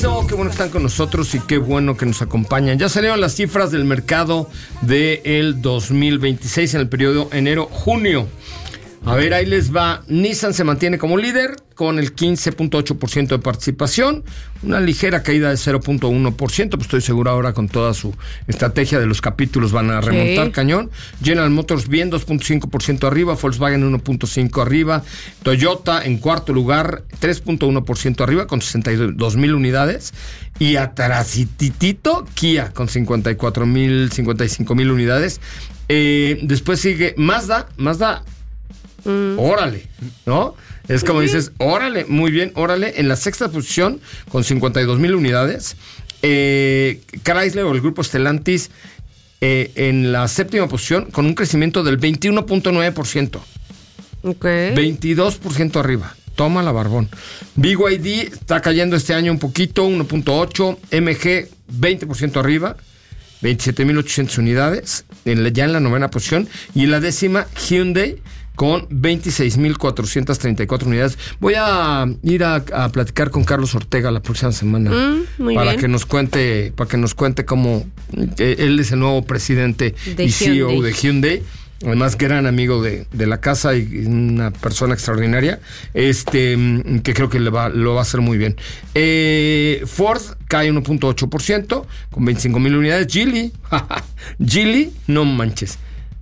No, qué bueno que están con nosotros y qué bueno que nos acompañan. Ya salieron las cifras del mercado del 2026 en el periodo enero-junio. A ver, ahí les va. Nissan se mantiene como líder con el 15.8% de participación, una ligera caída de 0.1%, pues estoy seguro ahora con toda su estrategia de los capítulos van a remontar cañón. General Motors bien, 2.5% arriba, Volkswagen 1.5% arriba, Toyota en cuarto lugar, 3.1% arriba con 62,000 unidades, y atrasititito Kia con 55,000 unidades. Después sigue Mazda. Órale, ¿no? Es como dices, órale, muy bien, órale. En la sexta posición, con 52,000 unidades. Chrysler o el grupo Stellantis en la séptima posición, con un crecimiento del 21.9%. Ok. 22% arriba. Toma la barbón. BYD está cayendo este año un poquito, 1.8%. MG, 20% arriba. 27,800 unidades, ya en la novena posición. Y en la décima, Hyundai, con 26,434 unidades. Voy a ir a platicar con Carlos Ortega la próxima semana para que nos cuente cómo él es el nuevo presidente y CEO de Hyundai. Además, gran amigo de la casa y una persona extraordinaria, que creo que lo va a hacer muy bien. Ford cae 1.8% con 25,000 unidades. Geely, no manches,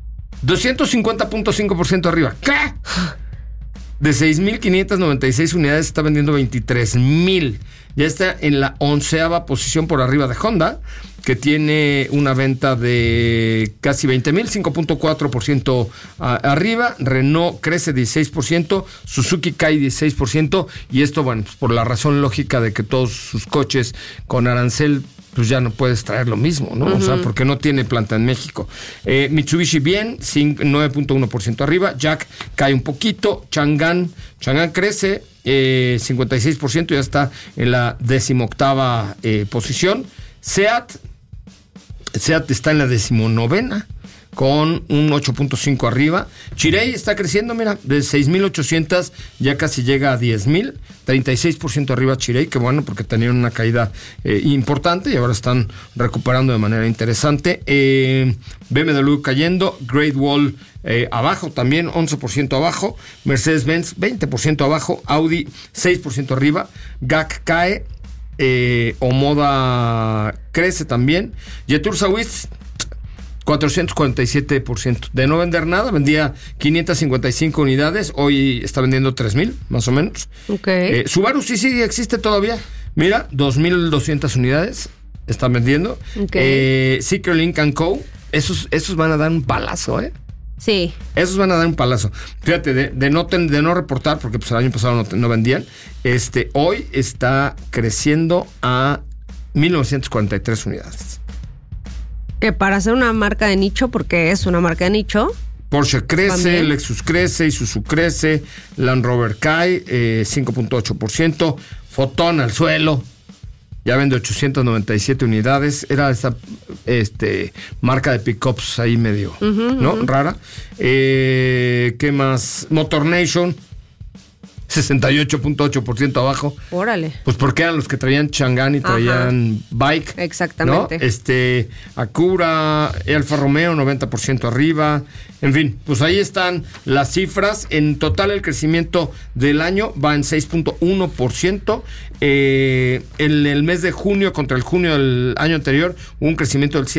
250.5% arriba. ¿Qué? De 6,596 unidades está vendiendo 23,000. Ya está en la 11ª posición por arriba de Honda, que tiene una venta de casi 20,000, 5.4% arriba. Renault crece 16%, Suzuki cae 16%, y esto, bueno, pues por la razón lógica de que todos sus coches con arancel, pues ya no puedes traer lo mismo, ¿no? O sea, porque no tiene planta en México. Mitsubishi bien, 9.1% arriba. Jack cae un poquito. Chang'an crece 56%, ya está en la 18ª posición. Seat está en la 19ª con un 8.5 arriba. Chery está creciendo, mira, de 6,800 ya casi llega a 10,000, 36% arriba Chery, que bueno, porque tenían una caída importante y ahora están recuperando de manera interesante. BMW cayendo, Great Wall abajo también, 11% abajo. Mercedes-Benz 20% abajo, Audi 6% arriba, GAC cae, Omoda crece también, Jetour Swiss 447%. De no vender nada, vendía 555 unidades, hoy está vendiendo 3,000, más o menos. Okay. Subaru sí existe todavía. Mira, 2,200 unidades están vendiendo. Okay. Seeker Link & Co. Esos van a dar un palazo, ¿eh? Sí. Esos van a dar un palazo. Fíjate, de no reportar, porque pues el año pasado no vendían, hoy está creciendo a 1,943 unidades. Que para ser una marca de nicho, porque es una marca de nicho. Porsche crece, también. Lexus crece, Isuzu crece, Land Rover cae 5.8%, Foton al suelo, ya vende 897 unidades. Era esta marca de pickups ahí medio, ¿no? Rara. ¿Qué más? Motor Nation, 68.8% abajo. Órale. Pues porque eran los que traían Chang'an y traían Bike. Exactamente. ¿No? Acura, Alfa Romeo, 90% arriba. En fin, pues ahí están las cifras. En total, el crecimiento del año va en 6.1%. En el mes de junio contra el junio del año anterior, hubo un crecimiento del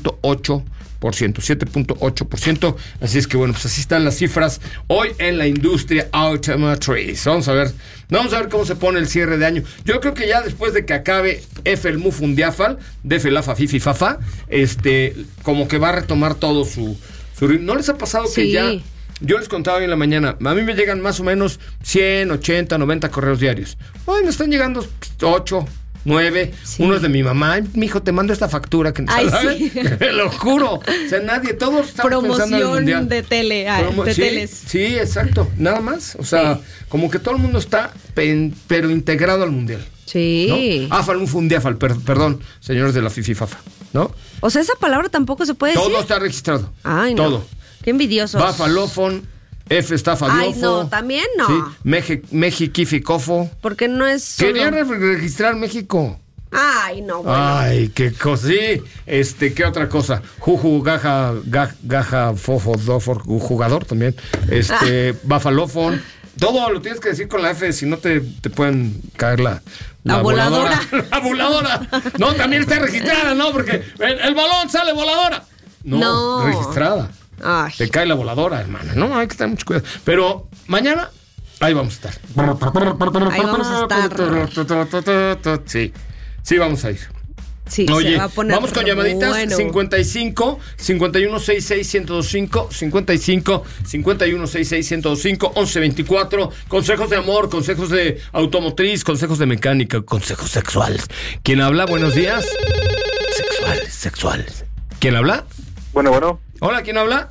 7.8%. Así es que bueno, pues así están las cifras hoy en la industria automotriz. Vamos a ver cómo se pone el cierre de año. Yo creo que ya después de que acabe el Mufundiafal, de Felafa Fifi Fafa, como que va a retomar todo su ritmo. ¿No les ha pasado que ya? Yo les contaba hoy en la mañana, a mí me llegan más o menos 100, 80, 90 correos diarios. Hoy me están llegando 8, 9, uno es de mi mamá. Mijo, te mando esta factura que sí. Te lo juro. O sea, todos estamos pensando en el mundial. De teles. Sí, exacto. Nada más. O sea, como que todo el mundo está pero integrado al mundial. Sí. ¿No? Mufundiafal, perdón, señores de la Fifi Fafa, ¿no? O sea, esa palabra tampoco se puede decir. Todo está registrado. Ay, no. Todo. Qué envidiosos. Bafalofon, F está Fadiofo. Ay, no, también no. Sí, Mexiquifficofo. Porque no es solo... Querían registrar México. Ay, no, bueno. Ay, qué cosa. Sí, ¿qué otra cosa? Juju, gaja, fofo, dofor, jugador también. Bafalofon. Todo lo tienes que decir con la F, si no te pueden caer la voladora. La voladora. No, también está registrada, ¿no? Porque el balón sale voladora. No. Registrada. Ay. Te cae la voladora, hermana. No, hay que tener mucho cuidado. Pero mañana, ahí vamos a estar. Ahí vamos a estar. Sí, vamos a ir. Sí, oye, se va a poner vamos con llamaditas. bueno. 55 5166 1025, 55 5166 1025, 1124. Consejos de amor, consejos de automotriz, consejos de mecánica, consejos sexuales. ¿Quién habla? Buenos días. Sexuales. ¿Quién habla? Bueno. Hola, ¿quién habla?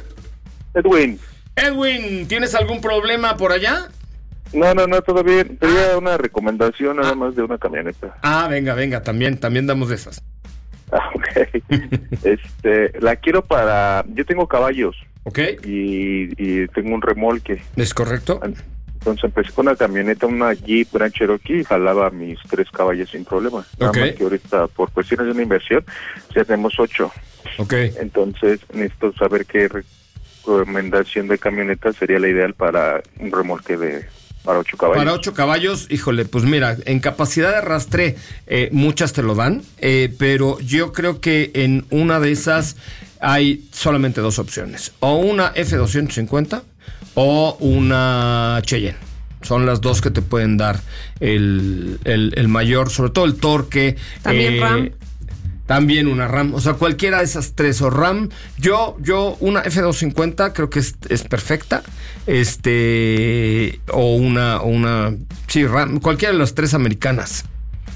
Edwin, ¿tienes algún problema por allá? No, todo bien. Quería una recomendación nada más de una camioneta. Venga, también damos de esas. Ok. La quiero para... Yo tengo caballos. Ok. Y tengo un remolque. ¿Es correcto? Entonces empecé con una camioneta, una Jeep Grand Cherokee, y jalaba mis 3 caballos sin problema. Nada más que ahorita, por cuestiones de una inversión, ya tenemos 8. Ok. Entonces necesito saber qué recomendación de camioneta sería la ideal para un remolque para 8 caballos. Para 8 caballos, híjole, pues mira, en capacidad de arrastre muchas te lo dan, pero yo creo que en una de esas hay solamente 2 opciones, o una F250 o una Cheyenne. Son las 2 que te pueden dar el mayor, sobre todo el torque. También RAM. También una RAM, o sea, cualquiera de esas 3 o RAM. Yo una F250 creo que es perfecta. O una sí, RAM, cualquiera de las 3 americanas.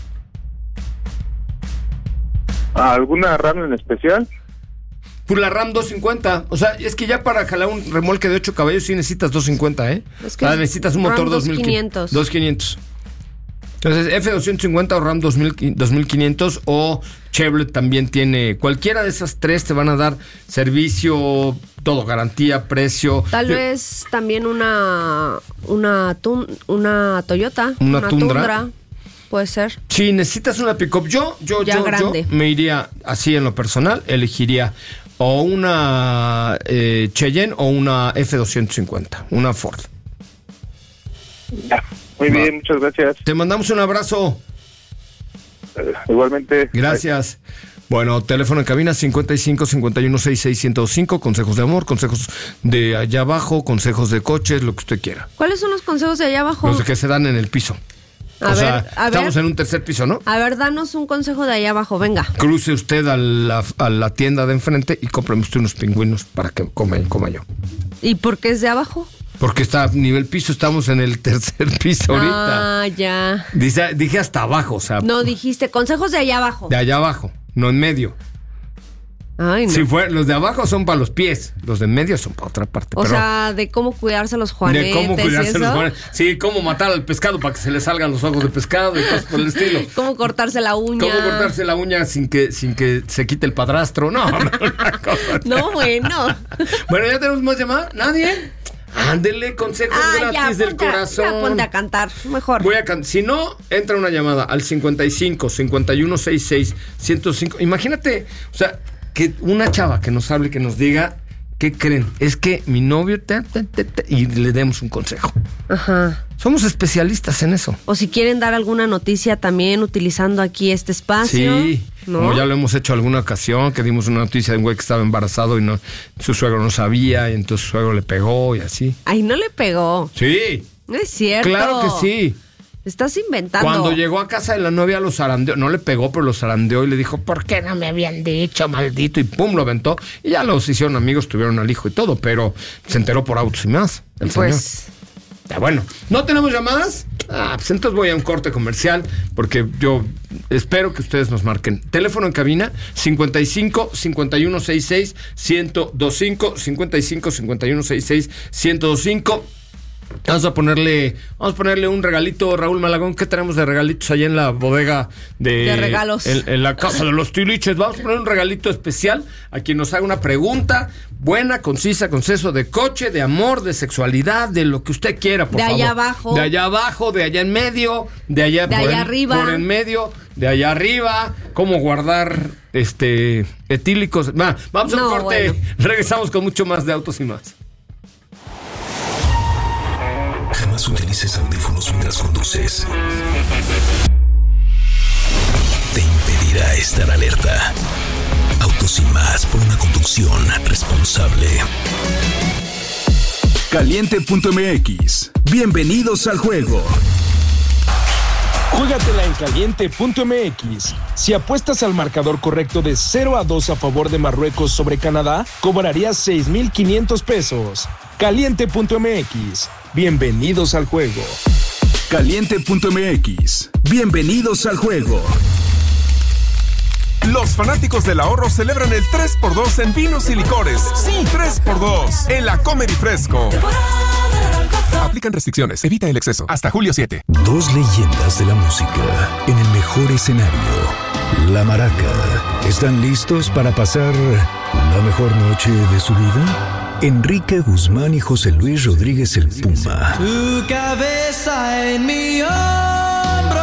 ¿Alguna RAM en especial? Pues la RAM 250, o sea, es que ya para jalar un remolque de 8 caballos sí necesitas 250, ¿eh? Es que necesitas un motor 2500. 2500. Entonces, F250 o RAM 2500 o Chevrolet también tiene. Cualquiera de esas 3 te van a dar servicio, todo, garantía, precio. Tal vez también una Toyota. Una Tundra. Puede ser. Sí, necesitas una pick-up. Yo me iría así en lo personal, elegiría o una Cheyenne o una F250, una Ford. Ya. Muy bien, muchas gracias. Te mandamos un abrazo. Igualmente. Gracias. Bueno, teléfono en cabina 55 51 66 105, consejos de amor, consejos de allá abajo, consejos de coches, lo que usted quiera. ¿Cuáles son los consejos de allá abajo? Los que se dan en el piso. Estamos en un tercer piso, ¿no? A ver, danos un consejo de allá abajo, venga. Cruce usted a la tienda de enfrente y cómprame usted unos pingüinos para que coma yo. ¿Y por qué es de abajo? Porque está a nivel piso, estamos en el tercer piso ahorita. Ya. Dije hasta abajo, o sea. No, dijiste consejos de allá abajo. De allá abajo, no en medio. Ay, no. Si los de abajo son para los pies, los de en medio son para otra parte. O sea, de cómo cuidarse los juanetes. De cómo cuidarse los juanetes. Sí, cómo matar al pescado para que se le salgan los ojos de pescado y cosas por el estilo. Cómo cortarse la uña. Cómo cortarse la uña sin que se quite el padrastro. No, una cosa. No, bueno. Bueno, ¿ya tenemos más llamadas? ¿Nadie? Ándele, consejos gratis del corazón. Ya ponte a cantar, mejor. Si no, entra una llamada al 55 51 66 105. Imagínate, o sea, que una chava que nos hable, que nos diga, ¿qué creen? Es que mi novio y le demos un consejo. Ajá. Somos especialistas en eso. O si quieren dar alguna noticia también utilizando aquí este espacio. Sí, ¿no? Como ya lo hemos hecho alguna ocasión, que dimos una noticia de un güey que estaba embarazado y su suegro no sabía, y entonces su suegro le pegó y así. Ay, no le pegó. Sí. No es cierto. Claro que sí. Estás inventando. Cuando llegó a casa de la novia los zarandeó, no le pegó, pero los zarandeó y le dijo, ¿por qué no me habían dicho, maldito? Y pum, lo aventó. Y ya los hicieron amigos, tuvieron al hijo y todo, pero se enteró por autos y más, el señor. Bueno, ¿no tenemos llamadas? Pues entonces voy a un corte comercial, porque yo espero que ustedes nos marquen. Teléfono en cabina, 55 51 66 1025, 55 51 66 1025. Vamos a ponerle un regalito, Raúl Malagón. ¿Qué tenemos de regalitos allá en la bodega de regalos? En la casa de los tiliches. Vamos a poner un regalito especial a quien nos haga una pregunta buena, concisa, conceso de coche, de amor, de sexualidad, de lo que usted quiera, por favor. De allá abajo. De allá abajo, de allá en medio, de allá arriba. Por en medio, de allá arriba. Cómo guardar etílicos. Vamos a un corte. Bueno. Regresamos con mucho más de Autos y Más. Jamás utilices audífonos mientras conduces. Te impedirá estar alerta. Autos y Más, por una conducción responsable. Caliente.mx. Bienvenidos al juego. Júgatela en Caliente.mx. Si apuestas al marcador correcto de 0-2 a favor de Marruecos sobre Canadá, cobrarías 6,500 pesos. Caliente.mx. Bienvenidos al juego. Caliente.mx. Bienvenidos al juego. Los fanáticos del ahorro celebran el 3x2 en vinos y licores. Sí, 3x2 en la Comer y Fresco. Aplican restricciones. Evita el exceso. Hasta julio 7. Dos leyendas de la música en el mejor escenario. La Maraca. ¿Están listos para pasar la mejor noche de su vida? Enrique Guzmán y José Luis Rodríguez el Puma. Tu cabeza en mi hombro.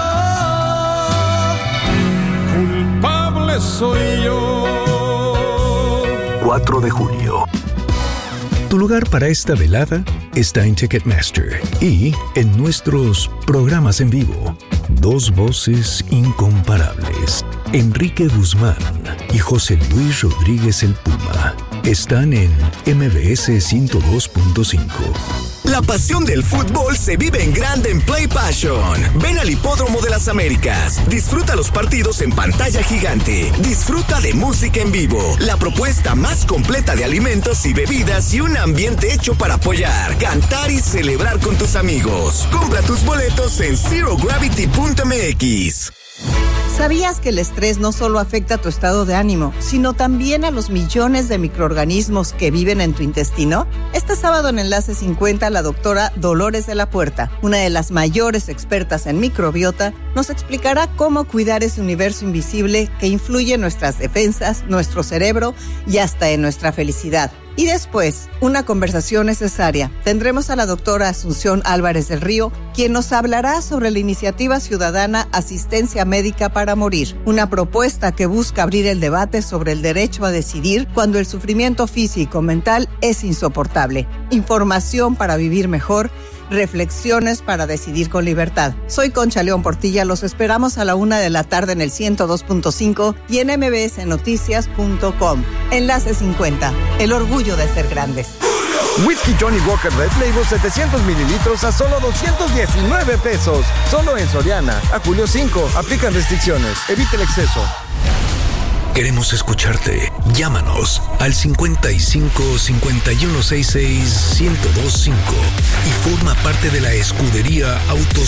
Culpable soy yo. 4 de julio. Tu lugar para esta velada está en Ticketmaster y en nuestros programas en vivo. Dos voces incomparables. Enrique Guzmán y José Luis Rodríguez el Puma están en MBS 102.5. La pasión del fútbol se vive en grande en Play Passion. Ven al Hipódromo de las Américas. Disfruta los partidos en pantalla gigante. Disfruta de música en vivo. La propuesta más completa de alimentos y bebidas y un ambiente hecho para apoyar, cantar y celebrar con tus amigos. Compra tus boletos en ZeroGravity.mx. ¿Sabías que el estrés no solo afecta a tu estado de ánimo, sino también a los millones de microorganismos que viven en tu intestino? Este sábado en Enlace 50, la doctora Dolores de la Puerta, una de las mayores expertas en microbiota, nos explicará cómo cuidar ese universo invisible que influye en nuestras defensas, nuestro cerebro y hasta en nuestra felicidad. Y después, una conversación necesaria. Tendremos a la doctora Asunción Álvarez del Río, quien nos hablará sobre la iniciativa ciudadana Asistencia Médica para Morir, una propuesta que busca abrir el debate sobre el derecho a decidir cuando el sufrimiento físico mental es insoportable. Información para vivir mejor, reflexiones para decidir con libertad. Soy Concha León Portilla, los esperamos a la 1:00 p.m. en el 102.5 y en mbsnoticias.com. Enlace 50, el orgullo de ser grandes. Whisky Johnny Walker Red Label 700 mililitros a solo 219 pesos. Solo en Soriana. A julio 5. Aplican restricciones. Evite el exceso. Queremos escucharte. Llámanos al 55 5166 1025 y forma parte de la escudería Autos